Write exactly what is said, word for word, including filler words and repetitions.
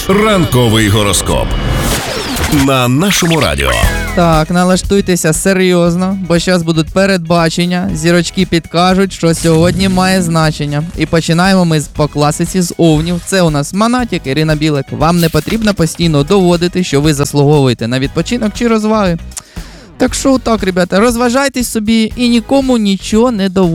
Ранковий гороскоп на нашому радіо. Так, налаштуйтеся серйозно, бо зараз будуть передбачення. Зірочки підкажуть, що сьогодні має значення. І починаємо ми з- по класиці з овнів. Це у нас Монатік, Ірина Білик. Вам не потрібно постійно доводити, що ви заслуговуєте на відпочинок чи розваги. Так що так, ребята, розважайтесь собі і нікому нічого не доводьте.